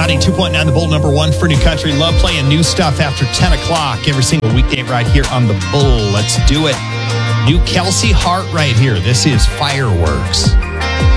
92.9 The Bull, number one for New Country. Love playing new stuff after 10 o'clock every single weekday right here on The Bull. Let's do it. New Kelsey Hart right here. This is Fireworks.